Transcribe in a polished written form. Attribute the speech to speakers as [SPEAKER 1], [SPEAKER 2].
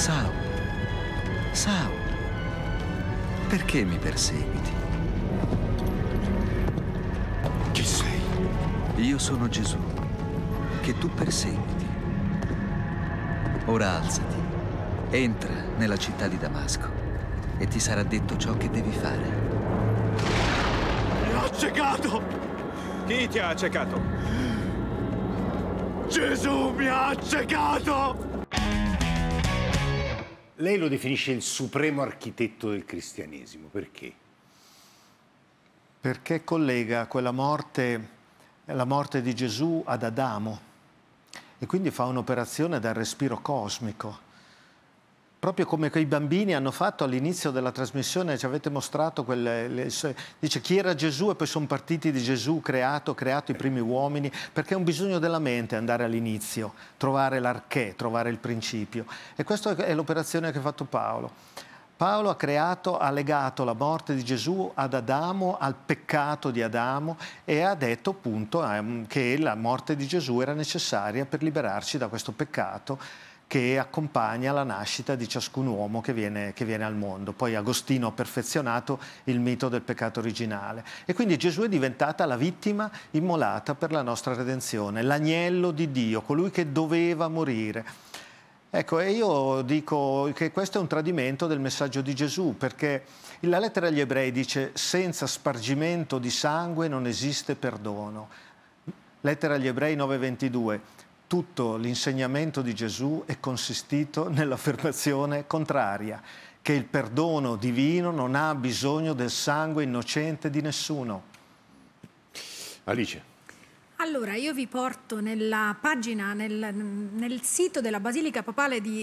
[SPEAKER 1] Saul, Saul, perché mi perseguiti?
[SPEAKER 2] Chi sei?
[SPEAKER 1] Io sono Gesù, che tu perseguiti. Ora alzati, entra nella città di Damasco e ti sarà detto ciò che devi fare.
[SPEAKER 2] Mi ha accecato!
[SPEAKER 3] Chi ti ha accecato?
[SPEAKER 2] Gesù mi ha accecato!
[SPEAKER 4] Lei lo definisce il supremo architetto del cristianesimo, perché?
[SPEAKER 5] Perché collega quella morte, la morte di Gesù ad Adamo e quindi fa un'operazione dal respiro cosmico. Proprio come quei bambini hanno fatto all'inizio della trasmissione, ci avete mostrato, dice chi era Gesù e poi sono partiti di Gesù creato i primi uomini, perché è un bisogno della mente andare all'inizio, trovare l'arché, trovare il principio. E questa è l'operazione che ha fatto Paolo. Paolo ha legato la morte di Gesù ad Adamo, al peccato di Adamo e ha detto appunto che la morte di Gesù era necessaria per liberarci da questo peccato che accompagna la nascita di ciascun uomo che viene al mondo. Poi Agostino ha perfezionato il mito del peccato originale. E quindi Gesù è diventata la vittima immolata per la nostra redenzione, l'agnello di Dio, colui che doveva morire. Ecco, e io dico che questo è un tradimento del messaggio di Gesù, perché la lettera agli Ebrei dice senza spargimento di sangue non esiste perdono. Lettera agli Ebrei 9:22. Tutto l'insegnamento di Gesù è consistito nell'affermazione contraria, che il perdono divino non ha bisogno del sangue innocente di nessuno.
[SPEAKER 4] Alice.
[SPEAKER 6] Allora, io vi porto nella pagina, nel sito della Basilica Papale di